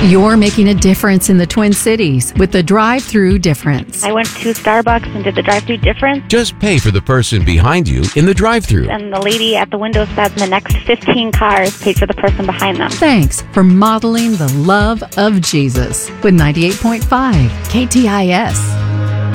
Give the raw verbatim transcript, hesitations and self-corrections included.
You're making a difference in the Twin Cities with the drive-through difference. I went to Starbucks and did the drive-through difference. Just pay for the person behind you in the drive-thru. And the lady at the window said the next fifteen cars paid for the person behind them. Thanks for modeling the love of Jesus with ninety-eight point five K T I S.